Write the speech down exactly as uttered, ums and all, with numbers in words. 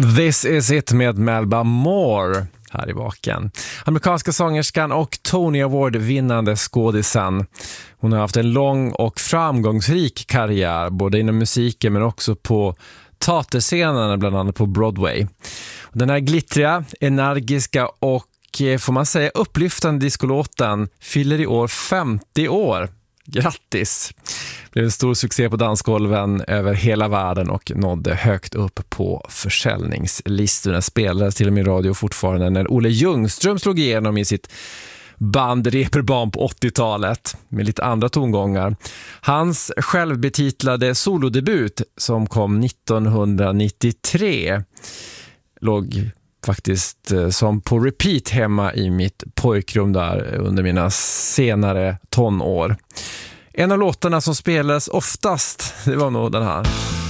This is it med Melba Moore här i baken. Amerikanska sångerskan och Tony Award-vinnande skådisen. Hon har haft en lång och framgångsrik karriär både inom musiken men också på teaterscenerna, bland annat på Broadway. Den här glittriga, energiska och får man säga upplyftande diskolåten fyller i år femtio år. Grattis! Det blev en stor succé på dansgolven över hela världen och nådde högt upp på försäljningslistorna. Spelades till och med i radio fortfarande när Olle Ljungström slog igenom i sitt band Reeperbahn på åttiotalet med lite andra tongångar. Hans självbetitlade solodebut som kom nittonhundranittiotre låg faktiskt som på repeat hemma i mitt pojkrum där under mina senare tonår. En av låtarna som spelades oftast, det var nog den här.